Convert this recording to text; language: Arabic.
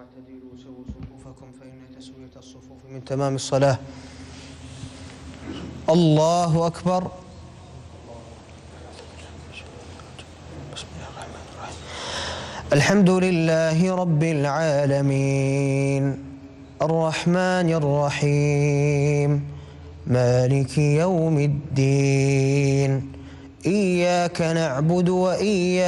واعتدلوا سووا صفوفكم فإن تسوية الصفوف من تمام الصلاة. الله أكبر. بسم الله الرحمن الرحيم. الحمد لله رب العالمين الرحمن الرحيم مالك يوم الدين إياك نعبد وإياك